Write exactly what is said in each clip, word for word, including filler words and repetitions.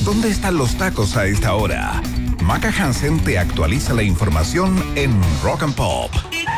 ¿dónde están los tacos a esta hora? Maca Hansen te actualiza la información en Rock and Pop.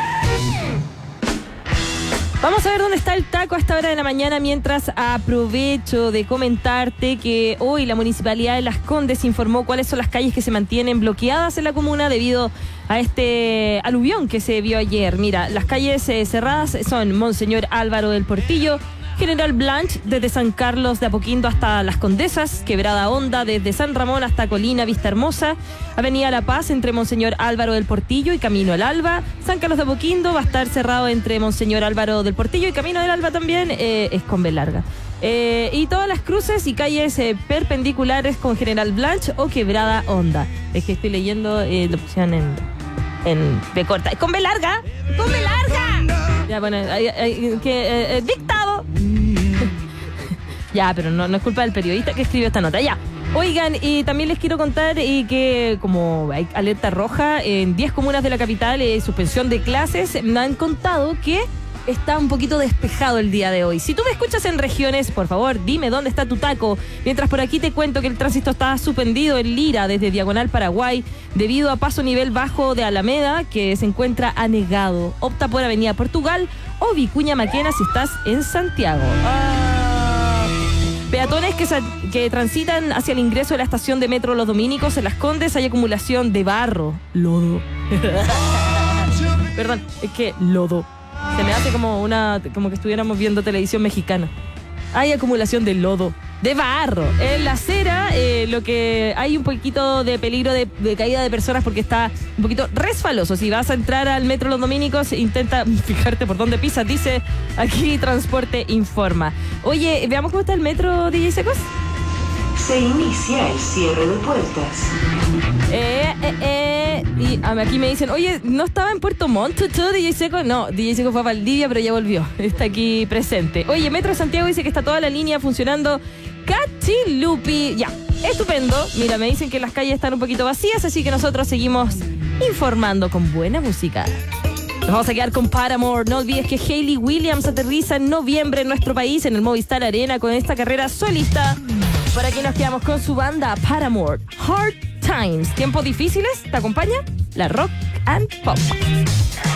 Vamos a ver dónde está el taco a esta hora de la mañana, mientras aprovecho de comentarte que hoy la Municipalidad de Las Condes informó cuáles son las calles que se mantienen bloqueadas en la comuna debido a este aluvión que se vio ayer. Mira, las calles eh, cerradas son Monseñor Álvaro del Portillo, General Blanch desde San Carlos de Apoquindo hasta Las Condesas, Quebrada Honda desde San Ramón hasta Colina Vista Hermosa, Avenida La Paz entre Monseñor Álvaro del Portillo y Camino al Alba, San Carlos de Apoquindo va a estar cerrado entre Monseñor Álvaro del Portillo y Camino del Alba también, eh, es con B larga. Eh, y todas las cruces y calles eh, perpendiculares con General Blanch o Quebrada Honda. Es que estoy leyendo eh, la opción en, en B corta. Es con B larga, con B larga. Ya, bueno, hay, hay, que, eh, eh, dictado. Ya, pero no, no es culpa del periodista que escribió esta nota. Ya. Oigan, y también les quiero contar y que como hay alerta roja en diez comunas de la capital, eh, suspensión de clases, me han contado que está un poquito despejado el día de hoy. Si tú me escuchas en regiones, por favor, dime dónde está tu taco. Mientras por aquí te cuento que el tránsito está suspendido en Lira desde Diagonal Paraguay debido a paso nivel bajo de Alameda, que se encuentra anegado. Opta por Avenida Portugal o Vicuña Maquena si estás en Santiago. Ah. Peatones que, que transitan hacia el ingreso de la estación de metro Los Dominicos en Las Condes hay acumulación de barro, lodo. Perdón, es que lodo. Se me hace como una, como que estuviéramos viendo televisión mexicana. Hay acumulación de lodo, de barro. En la acera, eh, lo que hay un poquito de peligro de, de caída de personas porque está un poquito resbaloso. Si vas a entrar al metro Los Dominicos, intenta fijarte por dónde pisas. Dice aquí Transporte Informa. Oye, veamos cómo está el metro, D J Secos. Se inicia el cierre de puertas. Eh, eh, eh. Y aquí me dicen, oye, ¿no estaba en Puerto Montt, D J Seco? No, D J Seco fue a Valdivia, pero ya volvió. Está aquí presente. Oye, Metro de Santiago dice que está toda la línea funcionando. Cachilupi. Ya, estupendo. Mira, me dicen que las calles están un poquito vacías, así que nosotros seguimos informando con buena música. Nos vamos a quedar con Paramore. No olvides que Hayley Williams aterriza en noviembre en nuestro país, en el Movistar Arena, con esta carrera solista. Por aquí nos quedamos con su banda Paramore. Hard Times. ¿Tiempos difíciles? ¿Te acompaña? La Rock and Pop.